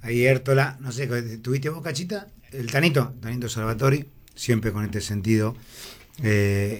ahí Hértola, no sé, ¿tuviste vos, Cachita? El Tanito Salvatori, siempre con este sentido